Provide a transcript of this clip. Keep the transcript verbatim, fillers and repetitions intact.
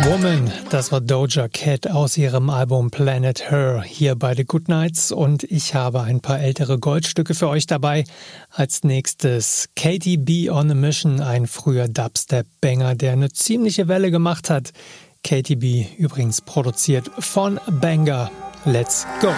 Woman, das war Doja Cat aus ihrem Album Planet Her hier bei The Goodnights und ich habe ein paar ältere Goldstücke für euch dabei. Als nächstes Katy B on a Mission, ein früher Dubstep-Banger, der eine ziemliche Welle gemacht hat. Katy B übrigens produziert von Banger. Let's go!